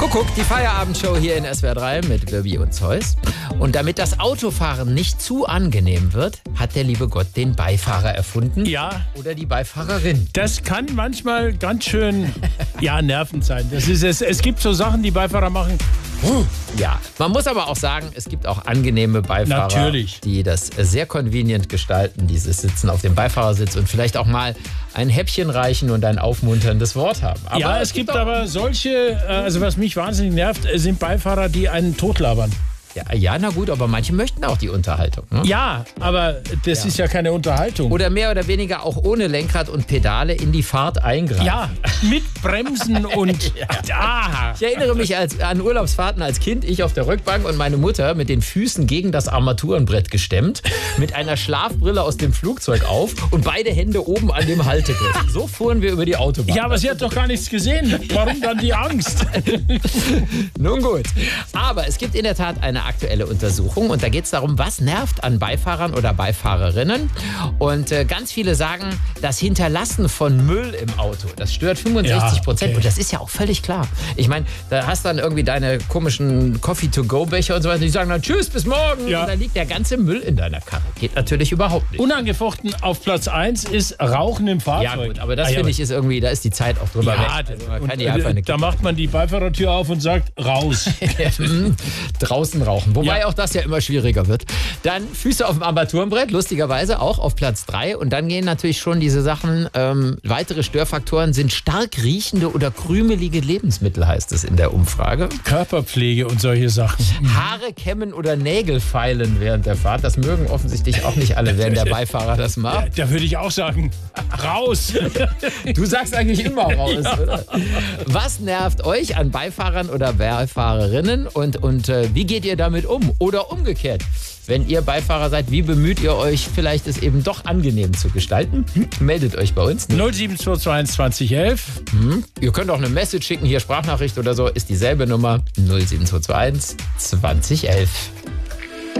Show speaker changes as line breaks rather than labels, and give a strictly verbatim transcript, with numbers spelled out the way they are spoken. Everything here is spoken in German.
Kuckuck, die Feierabendshow hier in S W R drei mit Wirbi und Zeus. Und damit das Autofahren nicht zu angenehm wird, hat der liebe Gott den Beifahrer erfunden.
Ja.
Oder die Beifahrerin.
Das kann manchmal ganz schön, ja, nervend sein. Das ist es. Es gibt so Sachen, die Beifahrer machen.
Ja, man muss aber auch sagen, es gibt auch angenehme Beifahrer,
Natürlich.
die das sehr convenient gestalten, dieses Sitzen auf dem Beifahrersitz und vielleicht auch mal ein Häppchen reichen und ein aufmunterndes Wort haben. Aber
ja, es gibt aber solche, also was mich wahnsinnig nervt, sind Beifahrer, die einen totlabern.
Ja, ja, na gut, aber manche möchten auch die Unterhaltung. Ne?
Ja, aber das
Ja.
ist ja keine Unterhaltung.
Oder mehr oder weniger auch ohne Lenkrad und Pedale in die Fahrt eingreifen.
Ja, mit Bremsen und... Ah.
Ich erinnere mich als, an Urlaubsfahrten als Kind, ich auf der Rückbank und meine Mutter mit den Füßen gegen das Armaturenbrett gestemmt, mit einer Schlafbrille aus dem Flugzeug auf und beide Hände oben an dem Haltegriff. So fuhren wir über die Autobahn.
Ja, aber sie hat doch gar nichts gesehen. Warum dann die Angst?
Nun gut. Aber es gibt in der Tat eine aktuelle Untersuchung und da geht es darum, was nervt an Beifahrern oder Beifahrerinnen. Und äh, ganz viele sagen, das Hinterlassen von Müll im Auto, das stört fünfundsechzig Prozent.
Ja, okay.
Und das ist ja auch völlig klar. Ich meine, da hast dann irgendwie deine komischen Coffee-to-go-Becher und so weiter. Die sagen dann Tschüss, bis morgen.
Ja.
Und dann liegt der ganze Müll in deiner Karre. Geht natürlich überhaupt nicht.
Unangefochten auf Platz eins ist Rauchen im Fahrzeug.
Ja gut, aber das
Ah, ja,
finde ich ist irgendwie, da ist die Zeit auch drüber
Ja,
weg. Also man
und,
kann die einfach
äh,
eine
da macht man die Beifahrertür auf und sagt, raus.
draußen rauchen. Wobei
Ja.
auch das ja immer schwieriger wird. Dann Füße auf dem Armaturenbrett, lustigerweise auch auf Platz drei. Und dann gehen natürlich schon diese Sachen, ähm, weitere Störfaktoren sind stark riechende oder krümelige Lebensmittel, heißt es in der Umfrage.
Körperpflege und solche Sachen.
Haare kämmen oder Nägel feilen während der Fahrt. Das mögen offensichtlich auch nicht alle, während der Beifahrer das macht.
Da würde ich auch sagen, raus.
Du sagst eigentlich immer raus, oder? Was nervt euch an Beifahrern oder Beifahrerinnen und, und äh, wie geht ihr damit um? Oder umgekehrt, wenn ihr Beifahrer seid, wie bemüht ihr euch, vielleicht es eben doch angenehm zu gestalten? Hm? Meldet euch bei uns.
null sieben zwei zwei eins zwanzig elf.
Hm? Ihr könnt auch eine Message schicken, hier Sprachnachricht oder so, ist dieselbe Nummer null sieben zwei zwei eins zwanzig elf.